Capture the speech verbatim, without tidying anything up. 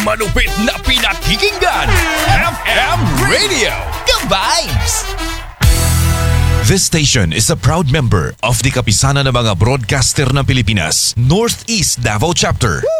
Malupit na pinakikinggan, F M Radio, ka-vibes! This station is a proud member of the Kapisanan ng mga Broadcaster ng Pilipinas, Northeast Davao Chapter.